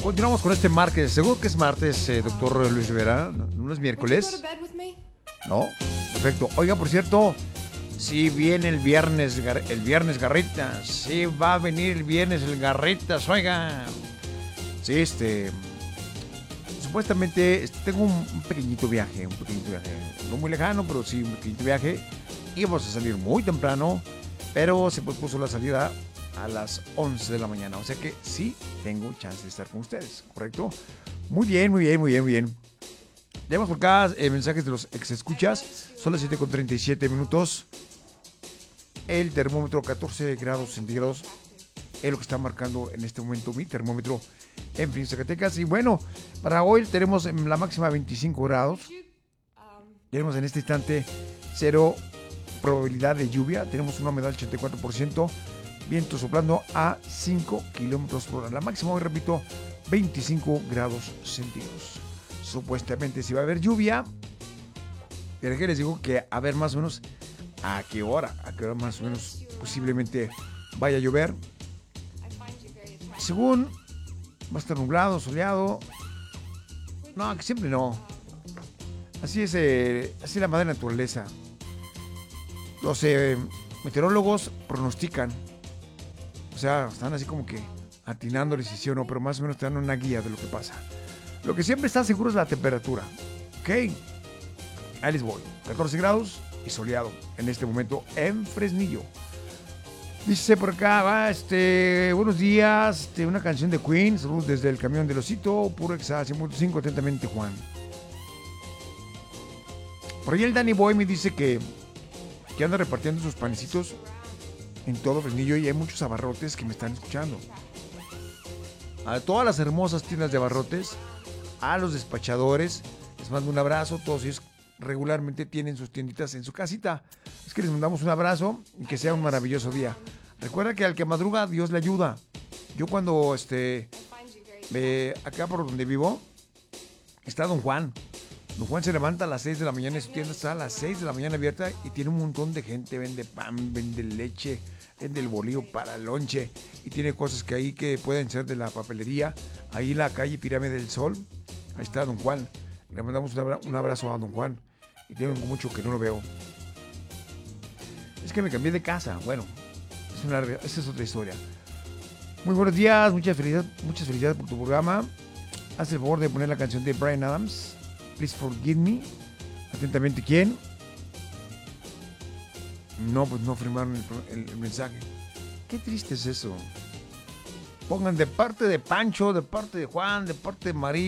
Continuamos con este martes. Seguro que es martes, doctor Luis Rivera. ¿No es miércoles? No, perfecto. Oiga, por cierto, sí viene el viernes Garritas. Sí va a venir el viernes el Garritas, oiga. Sí, supuestamente tengo un pequeñito viaje, no muy lejano, pero sí un pequeñito viaje. Íbamos a salir muy temprano, pero se pospuso la salida a las 11 de la mañana, o sea que sí tengo chance de estar con ustedes, ¿correcto? Muy bien. Tenemos por acá mensajes de los exescuchas. Son las 7:37 minutos. El termómetro 14 grados centígrados es lo que está marcando en este momento mi termómetro en Phoenix, Zacatecas. Y bueno, para hoy tenemos la máxima 25 grados. Tenemos en este instante cero probabilidad de lluvia. Tenemos una humedad del 84%. Viento soplando a 5 kilómetros por hora. La máxima hoy, repito, 25 grados centígrados. Supuestamente si va a haber lluvia, pero que les digo que a ver más o menos a qué hora más o menos posiblemente vaya a llover. Según va a estar nublado, soleado. No, que siempre no. Así es la madre naturaleza. Los meteorólogos pronostican. O sea, están así como que atinándoles si sí o no, pero más o menos te dan una guía de lo que pasa. Lo que siempre está seguro es la temperatura. ¿Ok? Ahí les voy. 14 grados y soleado en este momento en Fresnillo. Dice por acá, buenos días, una canción de Queen, saludos desde el camión del Osito, puro Exa 100.5, atentamente Juan. Por ahí el Danny Boy me dice que anda repartiendo sus panecitos en todo Fresnillo y hay muchos abarrotes que me están escuchando. A todas las hermosas tiendas de abarrotes, a los despachadores, les mando un abrazo. Todos ellos regularmente tienen sus tienditas en su casita. Es que les mandamos un abrazo y que sea un maravilloso día. Recuerda que al que madruga, Dios le ayuda. Yo cuando acá por donde vivo está Don Juan. Don Juan se levanta a las 6 de la mañana y su tienda está a las 6 de la mañana abierta y tiene un montón de gente. Vende pan, vende leche, vende el bolillo para lonche y tiene cosas que ahí que pueden ser de la papelería. Ahí en la calle Pirámide del Sol, ahí está Don Juan. Le mandamos un abrazo a Don Juan y tengo mucho que no lo veo. Es que me cambié de casa. Bueno, esa es otra historia. Muy buenos días, muchas felicidades por tu programa. Haz el favor de poner la canción de Bryan Adams, Please Forgive Me. Atentamente, ¿quién? No, pues no firmaron el mensaje. Qué triste es eso. Pongan de parte de Pancho, de parte de Juan, de parte de María.